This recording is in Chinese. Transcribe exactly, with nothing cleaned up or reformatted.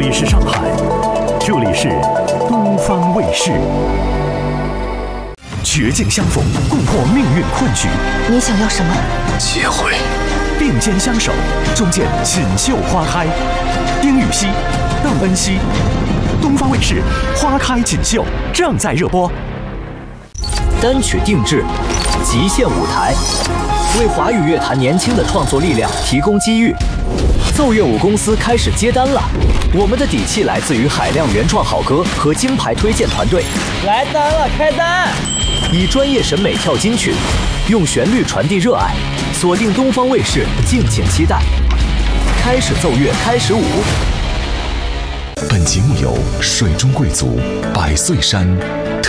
里是上海，这里是东方卫视。绝境相逢，共破命运困局。 你想要什么？ 结婚。 并肩相守，终见锦绣花开。丁禹兮、邓恩熙，东方卫视《花开锦绣》正在热播。 单曲定制，极限舞台，为华语乐坛年轻的创作力量提供机遇。奏乐舞公司开始接单了，我们的底气来自于海量原创好歌和金牌推荐团队。 来单了，开单！ 以专业审美跳金曲，用旋律传递热爱，锁定东方卫视，敬请期待。开始奏乐，开始舞。 本节目由水中贵族百岁山